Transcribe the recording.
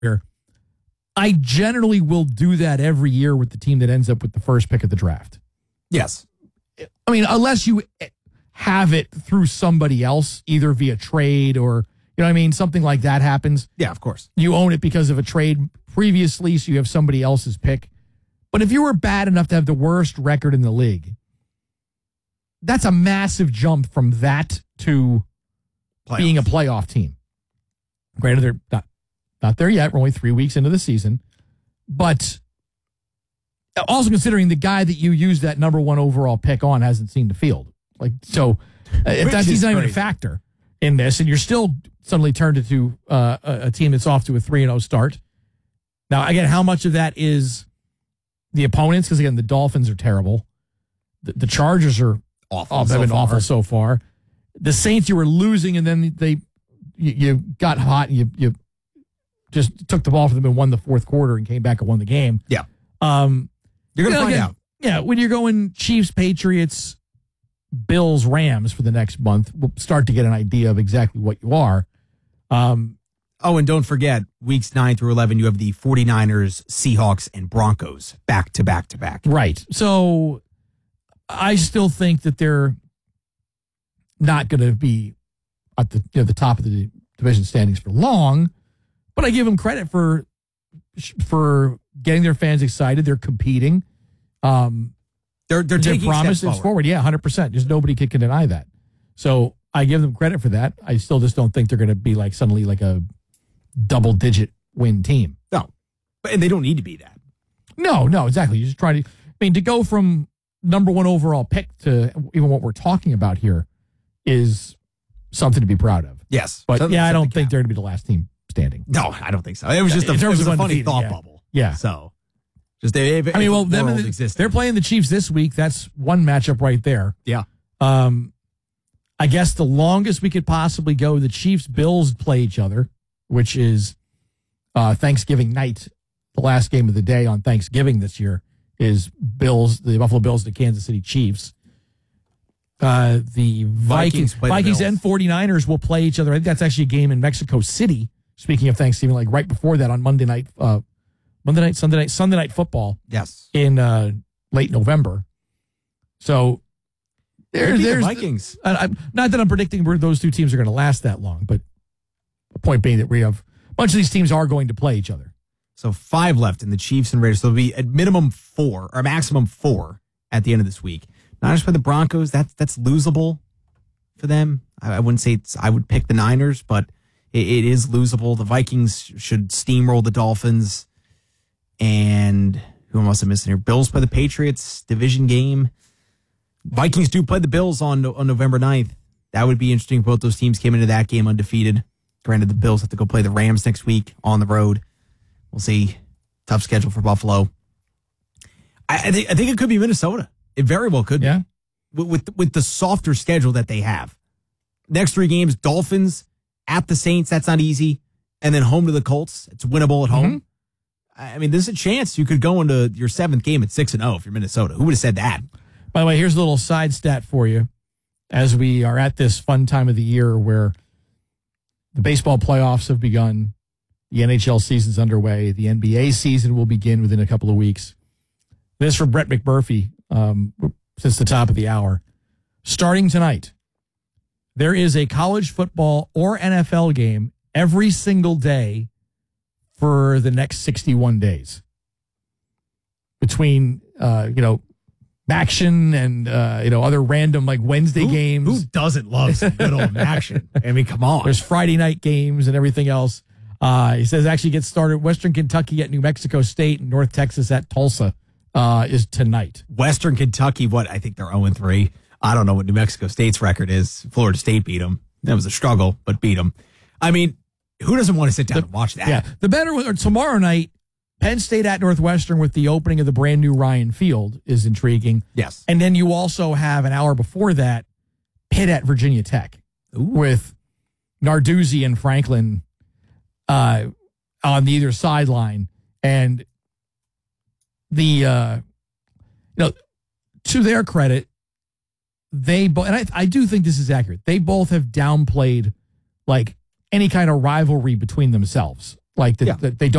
here. I generally will do that every year with the team that ends up with the first pick of the draft. Yes. I mean, unless you have it through somebody else, either via trade or, you know what I mean, something like that happens. Yeah, of course. You own it because of a trade previously, so you have somebody else's pick. But if you were bad enough to have the worst record in the league, that's a massive jump from that to being a playoff team. Granted, they're not there yet. We're only 3 weeks into the season. But also considering the guy that you used that number one overall pick on hasn't seen the field. So if he's not even a factor in this, and you're still suddenly turned into a team that's off to a 3-0 start. Now, again, how much of that is the opponents? Because, again, the Dolphins are terrible. The Chargers are awful. They've been awful so far. The Saints, you were losing, and then you got hot, and you just took the ball from them and won the fourth quarter and came back and won the game. Yeah. You're going to find out. Yeah, when you're going Chiefs, Patriots, Bills, Rams for the next month, we'll start to get an idea of exactly what you are. And don't forget, weeks 9 through 11, you have the 49ers, Seahawks, and Broncos back to back to back. Right. So I still think that they're not going to be at the top of the division standings for long, but I give them credit for getting their fans excited. They're competing. They're taking promises forward. Yeah, 100%. Just nobody can deny that. So I give them credit for that. I still just don't think they're going to be suddenly a double-digit win team. No, and they don't need to be that. No, exactly. You just try to go from number one overall pick to even what we're talking about here is something to be proud of. Yes. But I don't think they're going to be the last team standing. No, I don't think so. It was just a funny thought bubble. Yeah. So, they're playing the Chiefs this week. That's one matchup right there. Yeah. I guess the longest we could possibly go, the Chiefs Bills play each other, which is Thanksgiving night. The last game of the day on Thanksgiving this year is the Buffalo Bills, the Kansas City Chiefs. The Vikings and 49ers will play each other. I think that's actually a game in Mexico City. Speaking of Thanksgiving, right before that on Sunday night football. Yes. In late November. So there's the Vikings. Not that I'm predicting where those two teams are going to last that long, but the point being that we have a bunch of these teams are going to play each other. So 5 left in the Chiefs and Raiders. So it'll be at minimum 4 or maximum 4 at the end of this week. Niners for the Broncos, that's losable for them. I wouldn't say I would pick the Niners, but it is losable. The Vikings should steamroll the Dolphins. And who am I missing here? Bills play the Patriots, division game. Vikings do play the Bills on November 9th. That would be interesting. Both those teams came into that game undefeated. Granted, the Bills have to go play the Rams next week on the road. We'll see. Tough schedule for Buffalo. I think it could be Minnesota. It very well could be. Yeah. With the softer schedule that they have. Next 3 games, Dolphins at the Saints. That's not easy. And then home to the Colts. It's winnable at home. I mean, there's a chance you could go into your 7th game at 6-0 if you're Minnesota. Who would have said that? By the way, here's a little side stat for you. As we are at this fun time of the year where the baseball playoffs have begun, the NHL season's underway, the NBA season will begin within a couple of weeks. This from Brett McMurphy since the top of the hour. Starting tonight, there is a college football or NFL game every single day for the next 61 days. Between, action and, other random Wednesday games. Who doesn't love some good old action? I mean, come on. There's Friday night games and everything else. He says actually gets started Western Kentucky at New Mexico State and North Texas at Tulsa is tonight. Western Kentucky, I think they're 0-3. I don't know what New Mexico State's record is. Florida State beat them. That was a struggle, but beat them. I mean, who doesn't want to sit down and watch that? Yeah. The better one, tomorrow night, Penn State at Northwestern with the opening of the brand new Ryan Field is intriguing. Yes. And then you also have an hour before that, Pitt at Virginia Tech. Ooh. With Narduzzi and Franklin on either sideline. And to their credit, they both, and I do think this is accurate, they both have downplayed any kind of rivalry between themselves. Like Yeah. that they don't